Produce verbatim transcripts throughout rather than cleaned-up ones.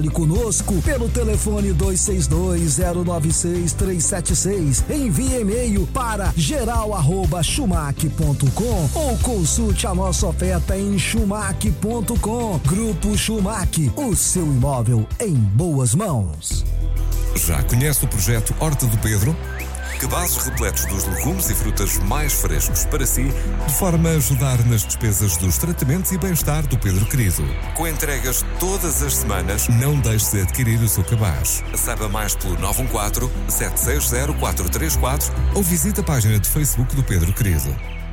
Conosco pelo telefone dois seis dois, zero nove seis, três sete seis. Envie e-mail para geral arroba chumac ponto com ou consulte a nossa oferta em chumac ponto com. Grupo Chumac, o seu imóvel em boas mãos. Já conhece o projeto Horta do Pedro? Cabazes repletos dos legumes e frutas mais frescos para si, de forma a ajudar nas despesas dos tratamentos e bem-estar do Pedro querido. Com entregas todas as semanas, não deixe de adquirir o seu cabaz. Saiba mais pelo nove um quatro, sete seis zero, quatro três quatro ou visite a página de Facebook do Pedro querido.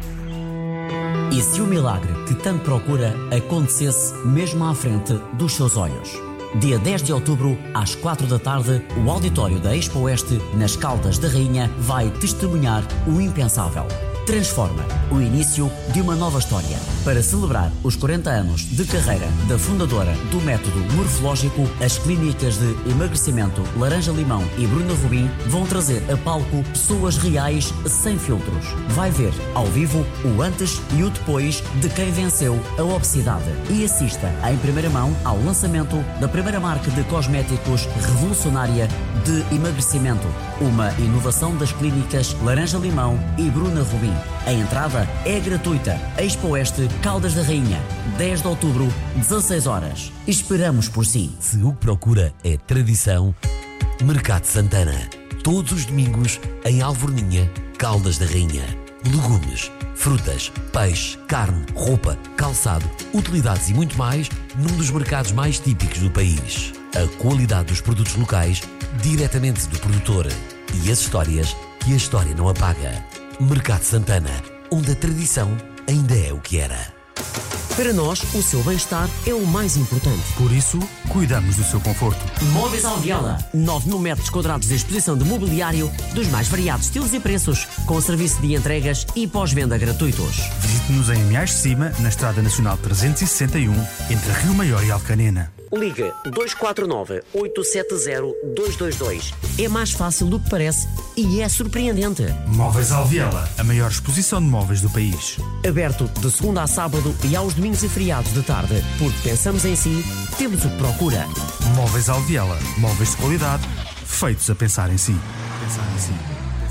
E se o milagre que tanto procura acontecesse mesmo à frente dos seus olhos? Dia dez de outubro, às quatro da tarde, o auditório da Expo Oeste, nas Caldas da Rainha, vai testemunhar o impensável. Transforma o início de uma nova história. Para celebrar os quarenta anos de carreira da fundadora do método morfológico, as clínicas de emagrecimento Laranja Limão e Bruna Rubim vão trazer a palco pessoas reais sem filtros. Vai ver ao vivo o antes e o depois de quem venceu a obesidade e assista em primeira mão ao lançamento da primeira marca de cosméticos revolucionária de emagrecimento. Uma inovação das clínicas Laranja Limão e Bruna Rubim. A entrada é gratuita. Expo Oeste, Caldas da Rainha, dez de outubro, dezasseis horas. Esperamos por si. Se o que procura é tradição, Mercado Santana. Todos os domingos em Alvorninha, Caldas da Rainha. Legumes, frutas, peixe, carne, roupa, calçado, utilidades e muito mais num dos mercados mais típicos do país. A qualidade dos produtos locais diretamente do produtor e as histórias que a história não apaga. Mercado Santana, onde a tradição ainda é o que era. Para nós, o seu bem-estar é o mais importante. Por isso, cuidamos do seu conforto. Móveis Alviela. nove mil metros quadrados de exposição de mobiliário dos mais variados estilos e preços, com serviço de entregas e pós-venda gratuitos. Visite-nos em Amiais de Cima, na Estrada Nacional trezentos e sessenta e um, entre Rio Maior e Alcanena. Liga dois quatro nove, oito sete zero, dois dois dois. É mais fácil do que parece e é surpreendente. Móveis Alviela, a maior exposição de móveis do país. Aberto de segunda a sábado e aos domingos e feriados de tarde. Porque pensamos em si, temos o que procura. Móveis Alviela, móveis de qualidade, feitos a pensar em si. Pensar em si.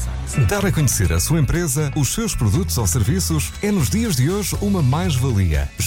Dar a conhecer a sua empresa, os seus produtos ou serviços é nos dias de hoje uma mais-valia.